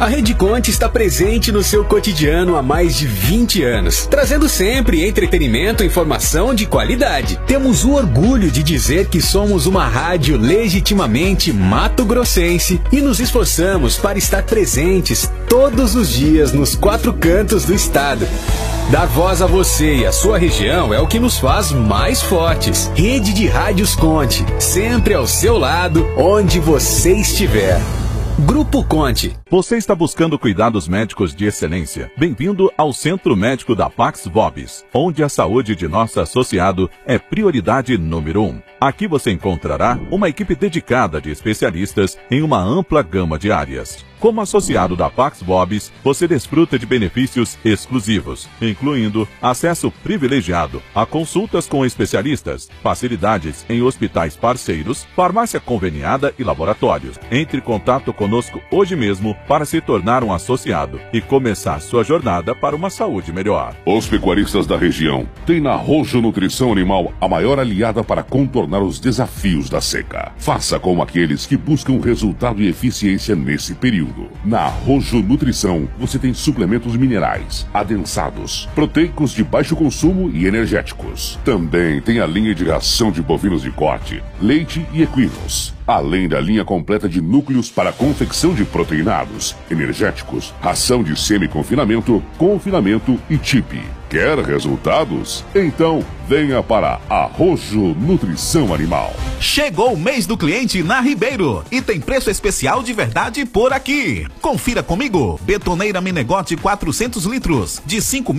A Rede Conte está presente no seu cotidiano há mais de 20 anos, trazendo sempre entretenimento e informação de qualidade. Temos o orgulho de dizer que somos uma rádio legitimamente mato-grossense e nos esforçamos para estar presentes todos os dias nos 4 cantos do estado. Dar voz a você e a sua região é o que nos faz mais fortes. Rede de Rádios Conte, sempre ao seu lado, onde você estiver. Grupo Conte. Você está buscando cuidados médicos de excelência? Bem-vindo ao Centro Médico da Pax Vobis, onde a saúde de nosso associado é prioridade número 1. Aqui você encontrará uma equipe dedicada de especialistas em uma ampla gama de áreas. Como associado da Pax Vobis, você desfruta de benefícios exclusivos, incluindo acesso privilegiado a consultas com especialistas, facilidades em hospitais parceiros, farmácia conveniada e laboratórios. Entre em contato conosco hoje mesmo para se tornar um associado e começar sua jornada para uma saúde melhor. Os pecuaristas da região têm na Rojo Nutrição Animal a maior aliada para contornar os desafios da seca. Faça como aqueles que buscam resultado e eficiência nesse período. Na Rojo Nutrição, você tem suplementos minerais, adensados, proteicos de baixo consumo e energéticos. Também tem a linha de ração de bovinos de corte, leite e equinos. Além da linha completa de núcleos para confecção de proteinados, energéticos, ração de semi-confinamento, confinamento e TIP. Quer resultados? Então venha para a Rojo Nutrição Animal. Chegou o mês do cliente na Ribeiro e tem preço especial de verdade por aqui. Confira comigo. Betoneira Menegote 400 litros de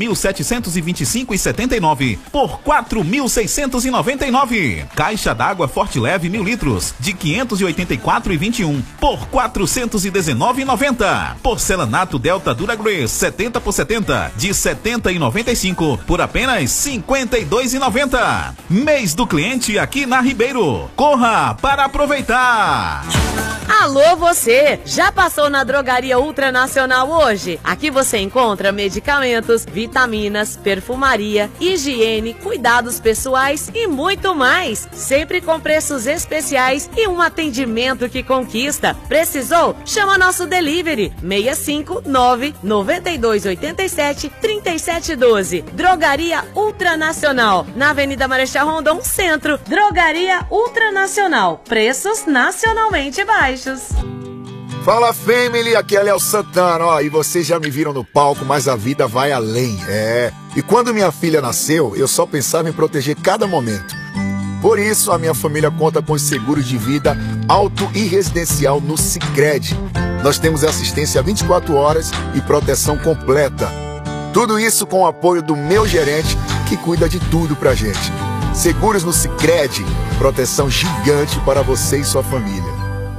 5.725,79 por 4.699. Caixa d'água Forte Leve 1.000 litros de 584,21 por 419,90. Porcelanato Delta Duragrace 70 por 70 de 70,95 por apenas 52,90. Mês do cliente aqui na Ribeiro. Corra para aproveitar. Alô você, já passou na Drogaria Ultranacional hoje? Aqui você encontra medicamentos, vitaminas, perfumaria, higiene, cuidados pessoais e muito mais. Sempre com preços especiais e um atendimento que conquista. Precisou? Chama nosso delivery 659 9287 3712. Drogaria Ultranacional, na Avenida Marechal Rondon, Centro. Drogaria Ultranacional, preços nacionalmente baixos. Fala, family, aqui é Léo Santana, ó, e vocês já me viram no palco, mas a vida vai além, E quando minha filha nasceu, eu só pensava em proteger cada momento. Por isso, a minha família conta com os seguros de vida auto e residencial no Sicredi. Nós temos assistência 24 horas e proteção completa. Tudo isso com o apoio do meu gerente, que cuida de tudo pra gente. Seguros no Sicredi, proteção gigante para você e sua família.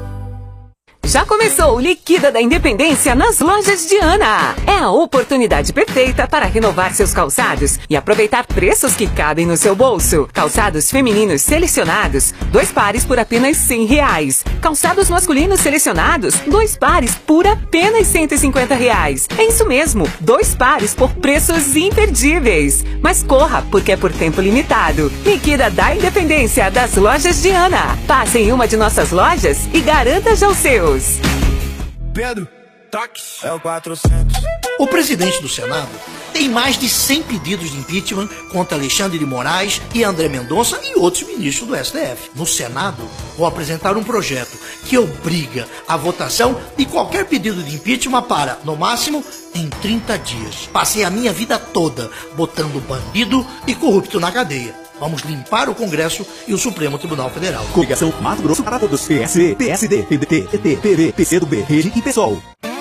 Já começou o Liquida da Independência nas lojas Diana. É a oportunidade perfeita para renovar seus calçados e aproveitar preços que cabem no seu bolso. Calçados femininos selecionados, 2 pares por apenas R$100. Calçados masculinos selecionados, 2 pares por apenas R$150. É isso mesmo, 2 pares por preços imperdíveis. Mas corra, porque é por tempo limitado. Liquida da Independência das lojas Diana. Passe em uma de nossas lojas e garanta já os seus. Pedro, táxi. É o 400. O presidente do Senado tem mais de 100 pedidos de impeachment contra Alexandre de Moraes e André Mendonça e outros ministros do STF. No Senado, vou apresentar um projeto que obriga a votação de qualquer pedido de impeachment para, no máximo, em 30 dias. Passei a minha vida toda botando bandido e corrupto na cadeia. Vamos limpar o Congresso e o Supremo Tribunal Federal. Coligação Mato Grosso para todos. PSB, PSD, PDT, PT, PV, PCdoB, Rede e PSOL.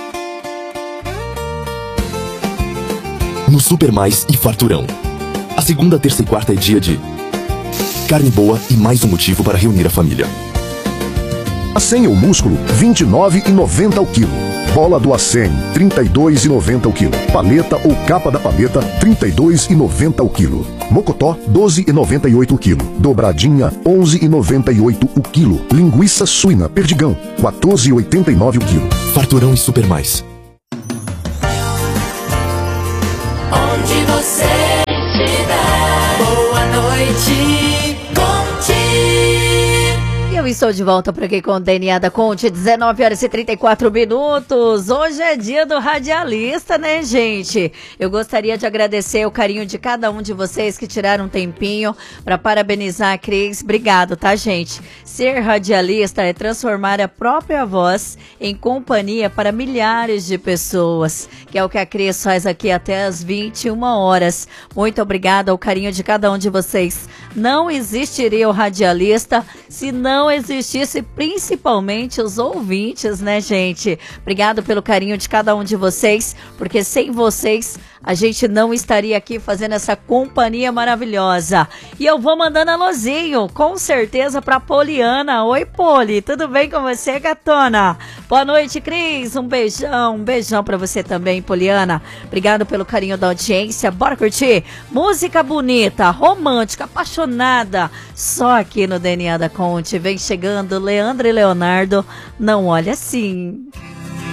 No Super Mais e Farturão. A segunda, terça e quarta é dia de carne boa e mais um motivo para reunir a família. Acém ou músculo, R$ 29,90 ao quilo. Bola do Acém, R$ 32,90 ao quilo. Paleta ou capa da paleta, R$ 32,90 ao quilo. Mocotó, R$ 12,98 o quilo. Dobradinha, R$ 11,98 o quilo. Linguiça suína Perdigão, R$ 14,89 o quilo. Farturão e Super Mais. Onde você estiver, boa noite, Conte. Eu estou de volta por aqui com o DNA da Conte, 19 horas e 34 minutos. Hoje é dia do radialista, né, gente? Eu gostaria de agradecer o carinho de cada um de vocês que tiraram um tempinho para parabenizar a Cris. Obrigado, tá, gente? Ser radialista é transformar a própria voz em companhia para milhares de pessoas, que é o que a Cris faz aqui até as 21 horas. Muito obrigada ao carinho de cada um de vocês. Não existiria o radialista se não existisse principalmente os ouvintes, né, gente? Obrigado pelo carinho de cada um de vocês, porque sem vocês a gente não estaria aqui fazendo essa companhia maravilhosa. E eu vou mandando alôzinho, com certeza, pra Poliana. Oi, Poli, tudo bem com você, gatona? Boa noite, Cris, um beijão pra você também, Poliana. Obrigado pelo carinho da audiência. Bora curtir música bonita, romântica, apaixonada, só aqui no DNA da Conte. Vem chegando Leandro e Leonardo, Não Olha Assim.